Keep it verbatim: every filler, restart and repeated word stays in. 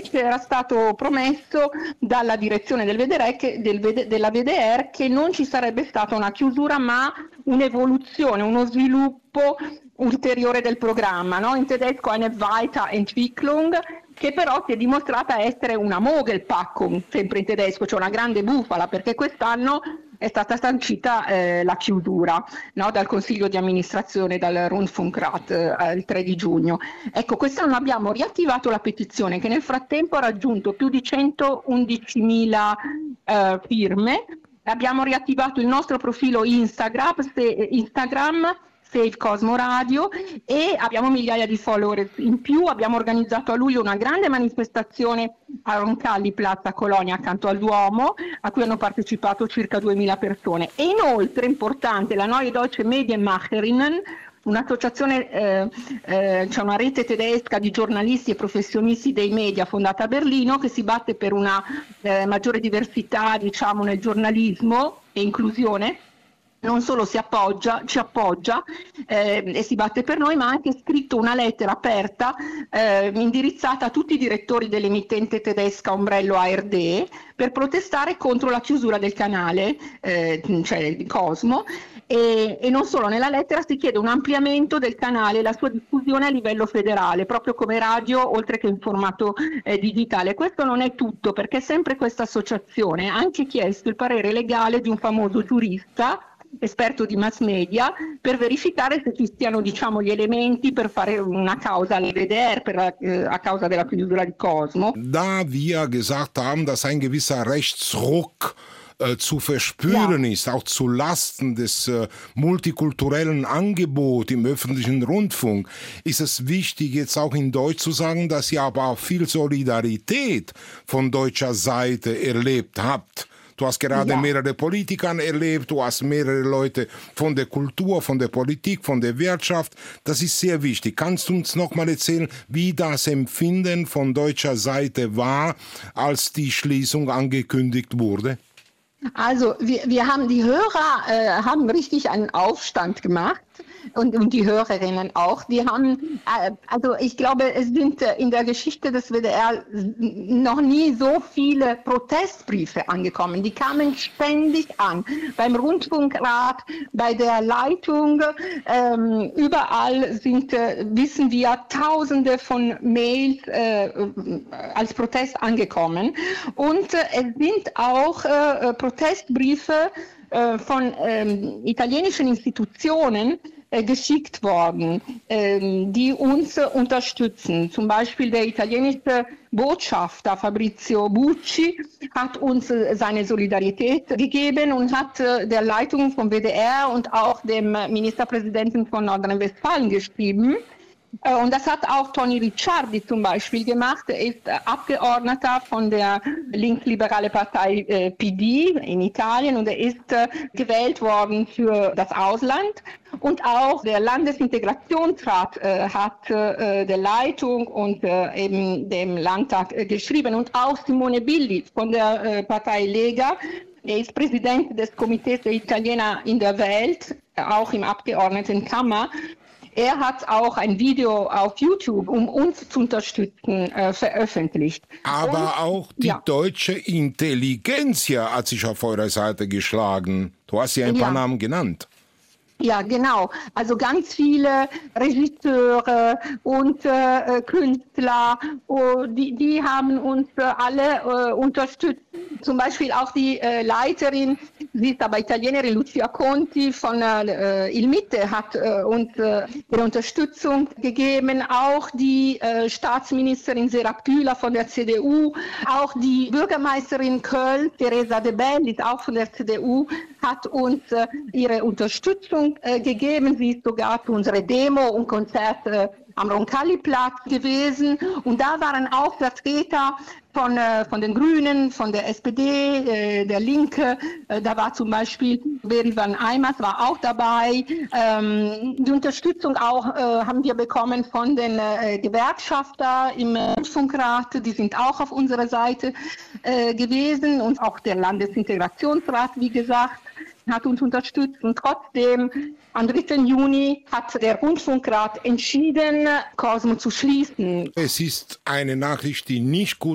invece era stato promesso dalla direzione del V D R che, del, della V D R che non ci sarebbe stata una chiusura ma un'evoluzione, uno sviluppo ulteriore del programma, no? In tedesco eine Weiterentwicklung, che però si è dimostrata essere una Mogelpackung, sempre in tedesco, cioè una grande bufala, perché quest'anno è stata sancita eh, la chiusura, no? Dal Consiglio di amministrazione, dal Rundfunkrat eh, il tre di giugno. Ecco, quest'anno abbiamo riattivato la petizione che nel frattempo ha raggiunto più di centoundicimila eh, firme. Abbiamo riattivato il nostro profilo Instagram, se, Instagram Save Cosmo Radio, e abbiamo migliaia di follower in più. Abbiamo organizzato a luglio una grande manifestazione a Roncalli, Piazza Colonia, accanto al Duomo, a cui hanno partecipato circa duemila persone. E inoltre, importante, la Neue Deutsche Medienmacherinnen, un'associazione, eh, eh, c'è una rete tedesca di giornalisti e professionisti dei media fondata a Berlino che si batte per una eh, maggiore diversità, diciamo, nel giornalismo e inclusione. Non solo si appoggia, ci appoggia eh, e si batte per noi, ma ha anche scritto una lettera aperta eh, indirizzata a tutti i direttori dell'emittente tedesca Ombrello A R D per protestare contro la chiusura del canale, eh, cioè di Cosmo, e, e non solo. Nella lettera si chiede un ampliamento del canale e la sua diffusione a livello federale, proprio come radio, oltre che in formato eh, digitale. Questo non è tutto, perché sempre questa associazione ha anche chiesto il parere legale di un famoso giurista, esperto di mass media, per verificare se ci stiano, diciamo, gli elementi per fare una causa alle V D R per, eh, a causa della chiusura di Cosmo. Da wir gesagt haben, dass ein gewisser Rechtsruck äh, zu verspüren ja. ist, auch zu Lasten des äh, multikulturellen Angebots im öffentlichen Rundfunk, ist es wichtig, jetzt auch in Deutsch zu sagen, dass ihr aber auch viel Solidarität von deutscher Seite erlebt habt. Du hast gerade ja. mehrere Politikern erlebt, du hast mehrere Leute von der Kultur, von der Politik, von der Wirtschaft. Das ist sehr wichtig. Kannst du uns noch mal erzählen, wie das Empfinden von deutscher Seite war, als die Schließung angekündigt wurde? Also wir, wir haben, die Hörer äh, haben richtig einen Aufstand gemacht. Und, und die Hörerinnen auch, die haben, äh, also ich glaube, es sind äh, in der Geschichte des W D R noch nie so viele Protestbriefe angekommen. Die kamen ständig an, beim Rundfunkrat, bei der Leitung, ähm, überall sind, äh, wissen wir, Tausende von Mails äh, als Protest angekommen. Und äh, es sind auch äh, Protestbriefe äh, von äh, italienischen Institutionen geschickt worden, die uns unterstützen. Zum Beispiel der italienische Botschafter Fabrizio Bucci hat uns seine Solidarität gegeben und hat der Leitung vom W D R und auch dem Ministerpräsidenten von Nordrhein-Westfalen geschrieben. Und das hat auch Tony Ricciardi zum Beispiel gemacht. Er ist Abgeordneter von der linksliberale Partei äh, P D in Italien und er ist äh, gewählt worden für das Ausland. Und auch der Landesintegrationsrat äh, hat äh, der Leitung und äh, eben dem Landtag äh, geschrieben. Und auch Simone Billi von der äh, Partei Lega. Er ist Präsident des Komitees der Italiener in der Welt, auch im Abgeordnetenkammer. Er hat auch ein Video auf YouTube, um uns zu unterstützen, äh, veröffentlicht. Aber und, auch die ja. deutsche Intelligenz hat sich auf eurer Seite geschlagen. Du hast ja ein paar ja. Namen genannt. Ja, genau. Also ganz viele Regisseure und äh, Künstler, oh, die, die haben uns äh, alle äh, unterstützt. Zum Beispiel auch die äh, Leiterin, sie ist aber Italienerin, Lucia Conti von äh, Il Mitte hat äh, uns äh, ihre Unterstützung gegeben. Auch die äh, Staatsministerin Serap Güler von der C D U, auch die Bürgermeisterin Köln, Teresa de Bell, ist auch von der C D U, hat uns äh, ihre Unterstützung äh, gegeben. Sie ist sogar für unsere Demo und Konzert äh, am Roncalli-Platz gewesen. Und da waren auch Vertreter von, äh, von den Grünen, von der S P D, äh, der Linke. Äh, da war zum Beispiel Berivan Eimers war auch dabei. Ähm, die Unterstützung auch äh, haben wir bekommen von den äh, Gewerkschafter im Rundfunkrat. Die sind auch auf unserer Seite äh, gewesen. Und auch der Landesintegrationsrat, wie gesagt, hat uns unterstützt. Und trotzdem, am dritten Juni hat der Rundfunkrat entschieden, Cosmo zu schließen. Es ist eine Nachricht, die nicht gut